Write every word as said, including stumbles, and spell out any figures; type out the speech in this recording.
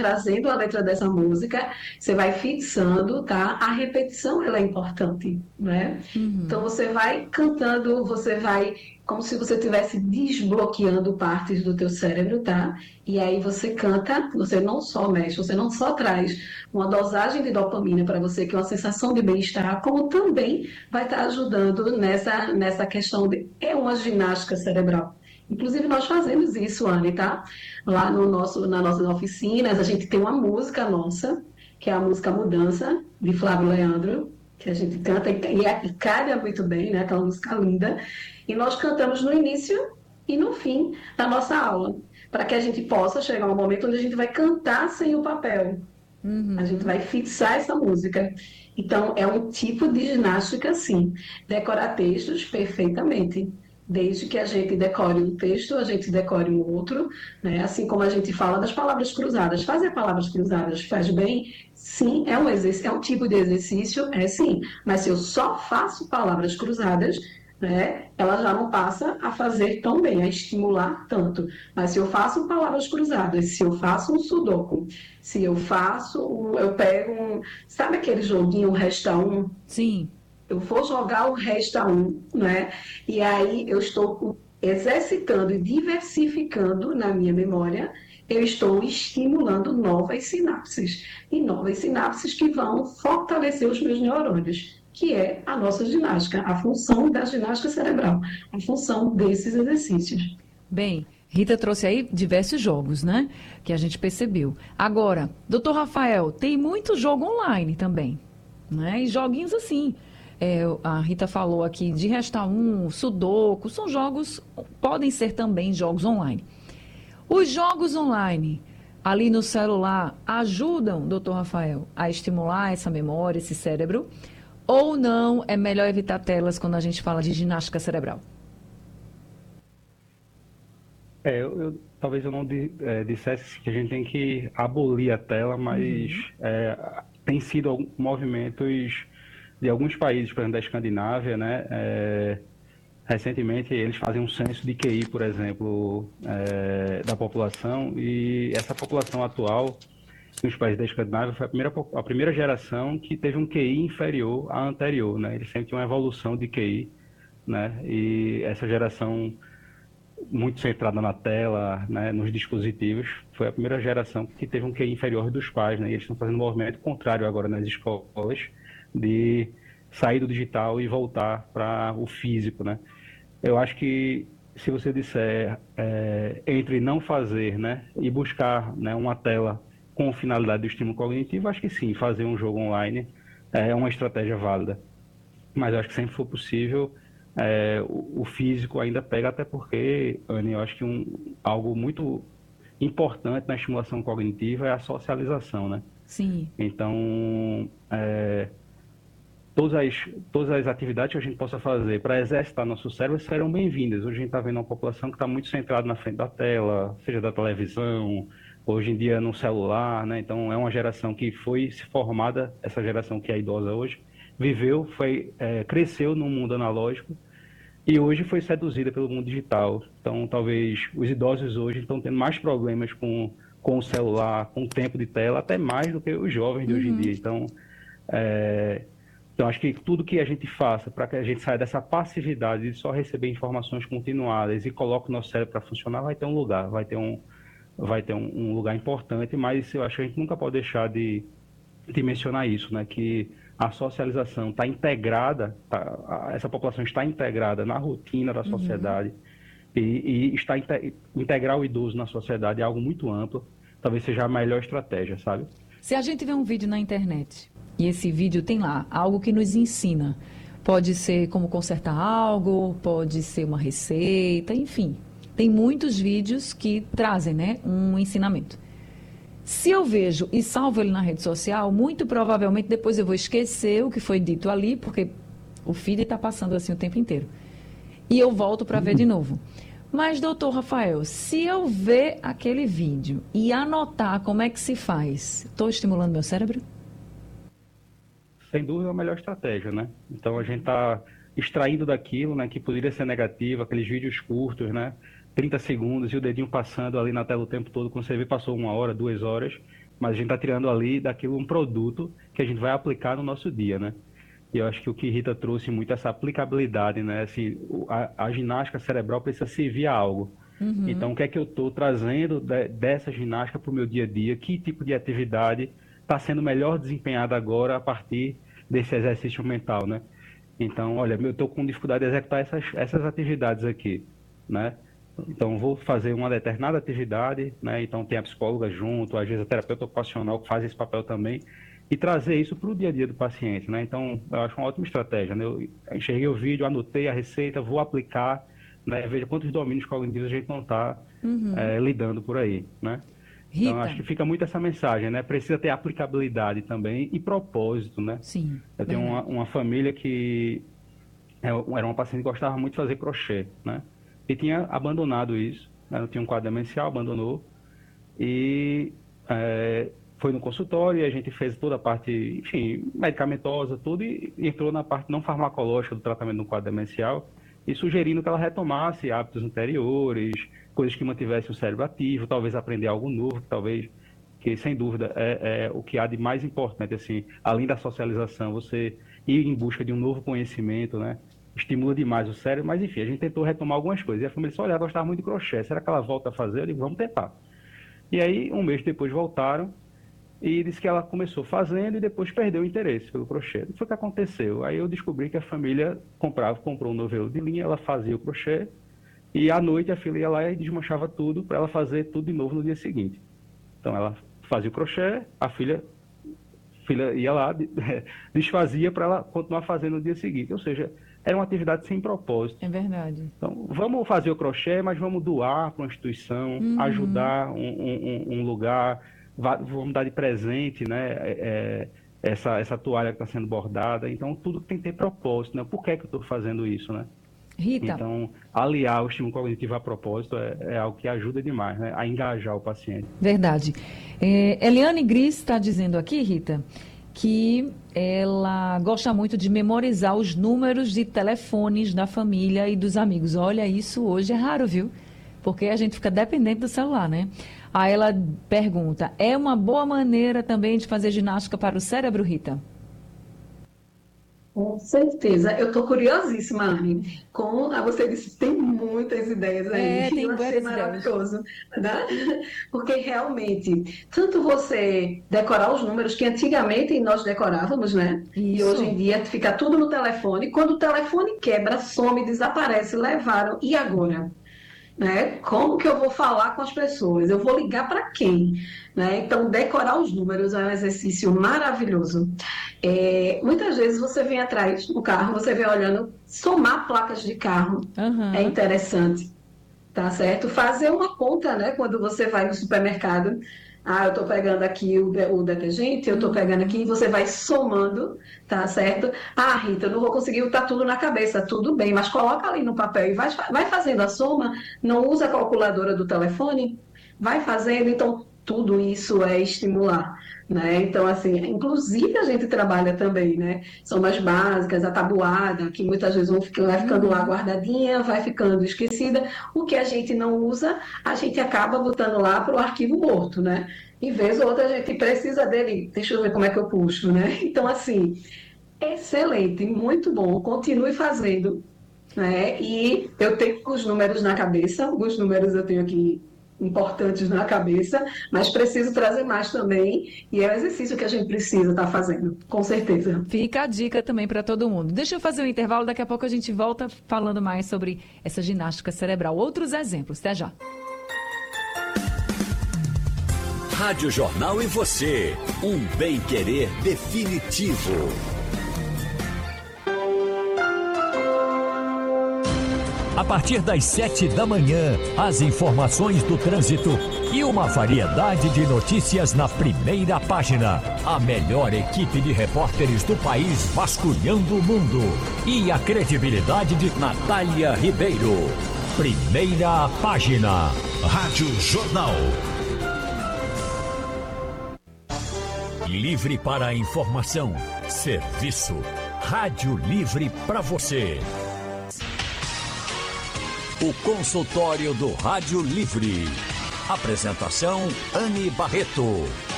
trazendo a letra dessa música, você vai fixando, tá? A repetição, ela é importante, né? Então, Uhum. você vai cantando, você vai, como se você estivesse desbloqueando partes do teu cérebro, tá? E aí você canta, você não só mexe, você não só traz uma dosagem de dopamina para você, que é uma sensação de bem-estar, como também vai estar ajudando nessa, nessa questão de... É uma ginástica cerebral. Inclusive, nós fazemos isso, Anne, tá? Lá no nosso, nas nossas oficinas, a gente tem uma música nossa, que é a música Mudança, de Flávio Leandro, que a gente canta e, e, e calha muito bem, né? Aquela música linda. E nós cantamos no início e no fim da nossa aula, para que a gente possa chegar a um momento onde a gente vai cantar sem o papel. A gente Uhum. vai fixar essa música. Então, é um tipo de ginástica, sim. Decorar textos perfeitamente. Desde que a gente decore um texto, a gente decore um outro, né? Assim como a gente fala das palavras cruzadas. Fazer palavras cruzadas faz bem? Sim, é um, exerc- é um tipo de exercício, é sim. Mas se eu só faço palavras cruzadas, né, ela já não passa a fazer tão bem, a estimular tanto. Mas se eu faço palavras cruzadas, se eu faço um sudoku, se eu faço, um- eu pego um. Sabe aquele joguinho Resta Um? Sim. Eu vou jogar o Resta Um, né? E aí eu estou exercitando e diversificando na minha memória, eu estou estimulando novas sinapses. E novas sinapses que vão fortalecer os meus neurônios, que é a nossa ginástica, a função da ginástica cerebral, a função desses exercícios. Bem, Rita trouxe aí diversos jogos, né? Que a gente percebeu. Agora, doutor Rafael, tem muito jogo online também, né? E joguinhos assim. É, a Rita falou aqui de Resta um, Sudoku, são jogos, podem ser também jogos online. Os jogos online, ali no celular, ajudam, doutor Rafael, a estimular essa memória, esse cérebro? Ou não, é melhor evitar telas quando a gente fala de ginástica cerebral? É, eu, eu- talvez eu não di- eh, dissesse que a gente tem que abolir a tela, mas Uhum. é, tem sido algum- movimentos de alguns países, por exemplo, da Escandinávia, né? eh, recentemente eles fazem um censo de Q I, por exemplo, eh, da população, e essa população atual nos países da Escandinávia foi a primeira, po- a primeira geração que teve um Q I inferior à anterior, né? Eles sempre tinham uma evolução de Q I, né? E essa geração muito centrada na tela, né, nos dispositivos, foi a primeira geração que teve um Q I inferior dos pais, né? E eles estão fazendo um movimento contrário agora nas escolas de sair do digital e voltar para o físico, né? Eu acho que se você disser é, entre não fazer, né, e buscar, né, uma tela com finalidade do estímulo cognitivo, acho que sim, fazer um jogo online é uma estratégia válida. Mas eu acho que sempre for possível, é, o, o físico ainda pega, até porque, Anne, eu acho que um, algo muito importante na estimulação cognitiva é a socialização, né? Sim. Então, é, todas as, todas as atividades que a gente possa fazer para exercitar nosso cérebro serão bem-vindas. Hoje a gente está vendo uma população que está muito centrada na frente da tela, seja da televisão, hoje em dia no celular, né? Então é uma geração que foi se formada, essa geração que é idosa hoje, viveu, foi, é, cresceu no mundo analógico e hoje foi seduzida pelo mundo digital. Então talvez os idosos hoje estão tendo mais problemas com, com o celular, com o tempo de tela, até mais do que os jovens de hoje em dia. Uhum. Então, é, então, acho que tudo que a gente faça para que a gente saia dessa passividade de só receber informações continuadas e coloque o nosso cérebro para funcionar, vai ter um lugar, vai ter um, vai ter um, um lugar importante, mas eu acho que a gente nunca pode deixar de, de mencionar isso, né? Que a socialização está integrada, tá, essa população está integrada na rotina da Uhum. sociedade e, e está inte, integrar o idoso na sociedade é algo muito amplo, talvez seja a melhor estratégia, sabe? Se a gente vê um vídeo na internet e esse vídeo tem lá algo que nos ensina, pode ser como consertar algo, pode ser uma receita, enfim. Tem muitos vídeos que trazem, né, um ensinamento. Se eu vejo e salvo ele na rede social, muito provavelmente depois eu vou esquecer o que foi dito ali, porque o feed está passando assim o tempo inteiro. E eu volto para ver de novo. Mas, doutor Rafael, se eu ver aquele vídeo e anotar como é que se faz, estou estimulando meu cérebro? Sem dúvida é a melhor estratégia, né? Então a gente está extraindo daquilo, né, que poderia ser negativo, aqueles vídeos curtos, né? trinta segundos e o dedinho passando ali na tela o tempo todo, quando você vê, passou uma hora, duas horas, mas a gente está tirando ali daquilo um produto que a gente vai aplicar no nosso dia, né? E eu acho que o que Rita trouxe muito essa aplicabilidade, né? Assim, a, a ginástica cerebral precisa servir a algo. Uhum. Então, o que é que eu estou trazendo de, dessa ginástica para o meu dia a dia? Que tipo de atividade está sendo melhor desempenhada agora a partir desse exercício mental, né? Então, olha, eu estou com dificuldade de executar essas, essas atividades aqui, né? Então, vou fazer uma determinada atividade, né? Então, tem a psicóloga junto, às vezes a terapeuta ocupacional que faz esse papel também, e trazer isso para o dia a dia do paciente, né? Então, eu acho uma ótima estratégia, né? Eu enxerguei o vídeo, anotei a receita, vou aplicar, né? Veja quantos domínios cognitivos a gente não está uhum. é, lidando por aí, né? Rita. Então, acho que fica muito essa mensagem, né? Precisa ter aplicabilidade também e propósito, né? Sim. Eu tenho uma, uma família que era uma paciente que gostava muito de fazer crochê, né? E tinha abandonado isso, né? Não tinha um quadro demencial, abandonou. E é, foi no consultório e a gente fez toda a parte, enfim, medicamentosa, tudo, e entrou na parte não farmacológica do tratamento do quadro demencial e sugerindo que ela retomasse hábitos anteriores, coisas que mantivessem o cérebro ativo, talvez aprender algo novo, talvez, que sem dúvida é, é o que há de mais importante, assim, além da socialização, você ir em busca de um novo conhecimento, né? Estimula demais o cérebro, mas enfim, a gente tentou retomar algumas coisas. E a família disse, olha, ela gostava muito de crochê, será que ela volta a fazer? Eu digo, vamos tentar. E aí, um mês depois voltaram e disse que ela começou fazendo e depois perdeu o interesse pelo crochê. O que foi que aconteceu? Aí eu descobri que a família comprava, comprou um novelo de linha, ela fazia o crochê e à noite a filha ia lá e desmanchava tudo para ela fazer tudo de novo no dia seguinte. Então ela fazia o crochê, a filha, a filha ia lá, desfazia para ela continuar fazendo no dia seguinte. Ou seja, era uma atividade sem propósito. É verdade. Então, vamos fazer o crochê, mas vamos doar para uma instituição, uhum. ajudar um, um, um lugar, vamos dar de presente, né, é, essa, essa toalha que está sendo bordada. Então, tudo tem que ter propósito, né? Por que é que eu estou fazendo isso, né? Rita. Então, aliar o estímulo cognitivo a propósito é, é algo que ajuda demais, né, a engajar o paciente. Verdade. É, Eliane Gris está dizendo aqui, Rita, que ela gosta muito de memorizar os números de telefones da família e dos amigos. Olha, isso hoje é raro, viu? Porque a gente fica dependente do celular, né? Aí ela pergunta, é uma boa maneira também de fazer ginástica para o cérebro, Rita? Com certeza. Eu estou curiosíssima, Anne. Como você disse, tem muitas ideias aí. É, tem eu achei várias maravilhoso, né? Porque realmente, tanto você decorar os números que antigamente nós decorávamos, né? Isso. E hoje em dia fica tudo no telefone. Quando o telefone quebra, some, desaparece, levaram. E agora? Né? Como que eu vou falar com as pessoas? Eu vou ligar para quem? Né? Então, decorar os números é um exercício maravilhoso. É, muitas vezes você vem atrás no carro, você vem olhando, somar placas de carro Uhum. é interessante, tá certo? Fazer uma conta, né? Quando você vai no supermercado, ah, eu estou pegando aqui o, o detergente, eu estou uhum. pegando aqui, e você vai somando, tá certo? Ah, Rita, eu não vou conseguir botar tudo na cabeça, tudo bem, mas coloca ali no papel e vai, vai fazendo a soma, não usa a calculadora do telefone, vai fazendo, então tudo isso é estimular, né? Então, assim, inclusive a gente trabalha também, né? Somas básicas, a tabuada, que muitas vezes vão ficando, vai ficando lá guardadinha, vai ficando esquecida. O que a gente não usa, a gente acaba botando lá para o arquivo morto, né? Em vez ou outra, a gente precisa dele, deixa eu ver como é que eu puxo, né? Então, assim, excelente, muito bom, continue fazendo, né? E eu tenho os números na cabeça, alguns números eu tenho aqui importantes na cabeça, mas preciso trazer mais também, e é o exercício que a gente precisa estar fazendo, com certeza. Fica a dica também para todo mundo. Deixa eu fazer um intervalo, daqui a pouco a gente volta falando mais sobre essa ginástica cerebral. Outros exemplos, até já. Rádio Jornal e você, um bem-querer definitivo. A partir das sete da manhã, as informações do trânsito e uma variedade de notícias na primeira página. A melhor equipe de repórteres do país vasculhando o mundo. E a credibilidade de Natália Ribeiro. Primeira página. Rádio Jornal. Livre para a informação. Serviço. Rádio Livre para você. O consultório do Rádio Livre. Apresentação, Anne Barreto.